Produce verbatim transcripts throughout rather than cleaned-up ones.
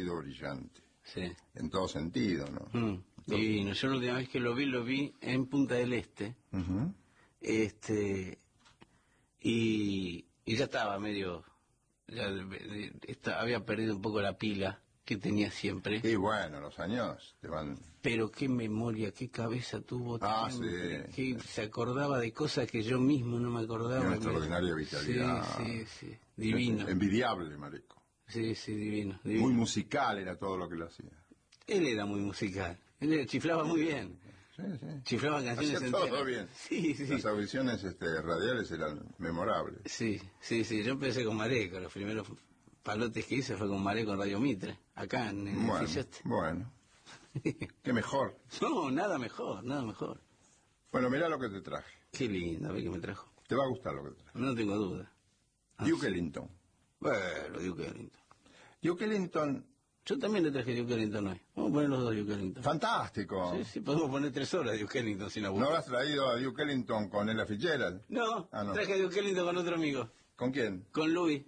sido brillante. Sí. En todo sentido, ¿no? Mm. Divino. Yo la última vez que lo vi, lo vi en Punta del Este. Uh-huh. Este... Y, y ya estaba medio... Ya de, de, esta, había perdido un poco la pila que tenía siempre. Y bueno, los años te van... Pero qué memoria, qué cabeza tuvo. Ah, siempre, sí. Que se acordaba de cosas que yo mismo no me acordaba. Una extraordinaria vitalidad. Sí, sí, sí. Divino. Envidiable, marico. Sí, sí, divino, divino. Muy musical era todo lo que lo hacía. Él era muy musical. Él era, chiflaba muy bien. Sí, sí. Chiflaba canciones hacía enteras. todo bien. Sí, sí. Las audiciones este, radiales eran memorables. Sí, sí, sí. Yo empecé con Mareco. Los primeros palotes que hice fue con Mareco en Radio Mitre. Acá en el Bueno, edificio este. bueno. Qué mejor. No, nada mejor, nada mejor. Bueno, mirá lo que te traje. Qué lindo, a ver qué me trajo. Te va a gustar lo que te traje. No tengo duda. Ah, Duke sí. Ellington. Bueno, Duke Ellington. Duke Ellington, Yo también le traje Duke Ellington hoy. Vamos a poner los dos Duke Ellington. fantástico. Sí, sí, podemos poner tres horas de Duke Ellington sin aburrir. ¿No habrás traído a Duke Ellington con Ella Fitzgerald? No, Ah, no. traje a Duke Ellington con otro amigo. ¿Con quién? Con Louis,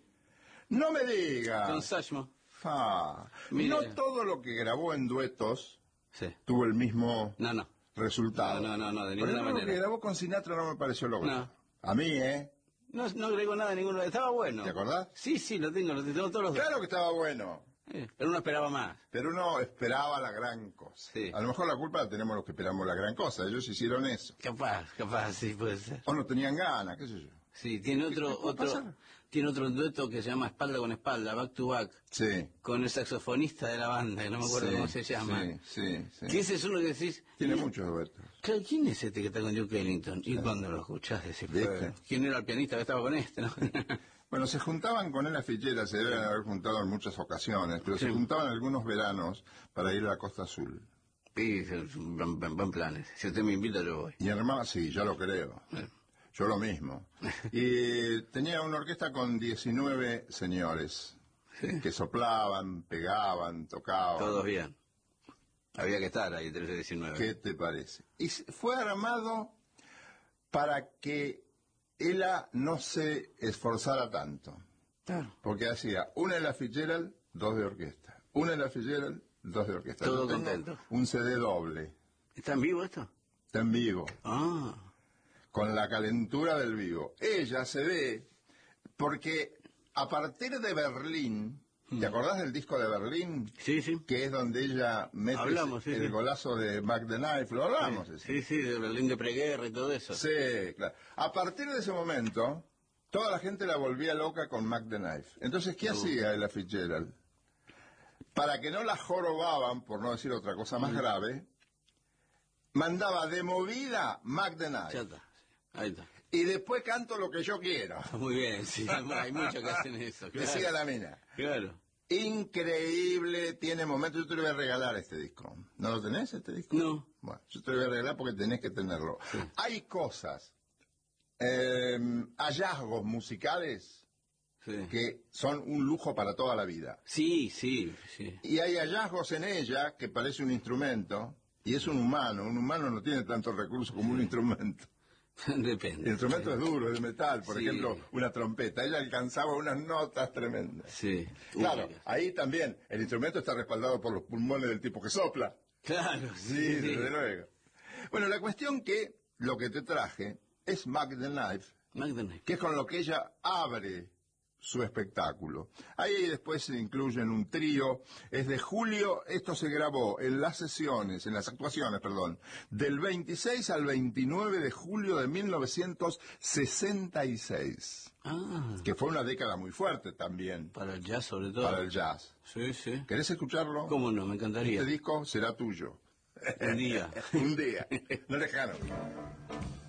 No me digas. con Sashmo. Ah, Mire. no todo lo que grabó en duetos Sí. tuvo el mismo No, no. resultado. No, no, no, no, de Por ninguna ejemplo, lo manera. que grabó con Sinatra no me pareció logrado. No. A mí, ¿eh? No, no agregó nada de ninguno. Estaba bueno. ¿Te acordás? Sí, sí, lo tengo, lo tengo todos los dos. Claro que estaba bueno, Eh, pero uno esperaba más. pero uno esperaba la gran cosa. Sí. A lo mejor la culpa la tenemos los que esperamos la gran cosa. Ellos hicieron eso. Capaz, capaz, sí puede ser. O no tenían ganas, qué sé yo. Sí, tiene otro, ¿Qué puede otro, pasar? tiene otro dueto que se llama Espalda con Espalda, Back to Back, Sí. con el saxofonista de la banda, que no me acuerdo Sí, cómo se llama. Sí, sí, sí. Que ese es uno que decís... Tiene y- muchos duetos. Claro, ¿quién es este que está con Duke Ellington? Y cuando lo escuchás decís, ¿Viste? ¿quién era el pianista que estaba con este? ¿No? Bueno, se juntaban con Ella Fitzgerald, se deben haber juntado en muchas ocasiones, pero Sí. se juntaban algunos veranos para ir a la Costa Azul. Sí, es un buen, buen- buen plan. Si usted me invita, yo voy. Y hermano, sí, yo lo creo. Eh. Yo lo mismo. Y tenía una orquesta con diecinueve señores Sí. que soplaban, pegaban, tocaban. Todos bien. Había que estar ahí, trece diecinueve. ¿Qué te parece? Y se- fue armado para que ella no se esforzara tanto. Claro. Porque hacía una de la Fitzgerald, dos de orquesta. Una de la Fitzgerald, dos de orquesta. Todo Yo tengo contento. un C D doble. ¿Está en vivo esto? Está en vivo. Ah. Con la calentura del vivo. Ella se ve, porque a partir de Berlín, ¿te acordás del disco de Berlín? Sí, sí. Que es donde ella mete Hablamos, sí, el sí. golazo de Mac the Knife, lo hablamos. ese. Sí, sí, de Berlín de preguerra y todo eso. Sí, claro. A partir de ese momento, toda la gente la volvía loca con Mac the Knife. Entonces, ¿qué No. hacía Ella Fitzgerald? Para que no la jorobaban, por no decir otra cosa más grave, mandaba de movida Mac the Ya Knife. está. sí. Ahí está. Y después canto lo que yo quiero. Muy bien, sí. Hay muchos que hacen eso. Claro. Decía la mina. Claro. Increíble, tiene momentos. Yo te lo voy a regalar este disco. ¿No lo tenés, este disco? No. Bueno, yo te lo voy a regalar porque tenés que tenerlo. Hay cosas, eh, hallazgos musicales Sí. que son un lujo para toda la vida. Sí, sí, sí. Y hay hallazgos en ella que parece un instrumento, y es un humano. Un humano no tiene tantos recursos como un instrumento. Depende. El instrumento es duro, es de metal, por Sí. ejemplo, una trompeta. Ella alcanzaba unas notas tremendas. Sí. Claro, Uy, ahí también el instrumento está respaldado por los pulmones del tipo que sopla. Claro, Sí, sí. sí. desde luego. Bueno, la cuestión que lo que te traje es Mac the Knife, McDonald's. que es con lo que ella abre su espectáculo. Ahí después se incluyen un trío, es de julio, esto se grabó en las sesiones, en las actuaciones, perdón, del veintiséis al veintinueve de julio de mil novecientos sesenta y seis, Ah, que fue una década muy fuerte también para el jazz sobre todo. para el jazz. Sí, sí. ¿Querés escucharlo? ¿Cómo no? Me encantaría. Este disco será tuyo. Un día. Un día. No lejano.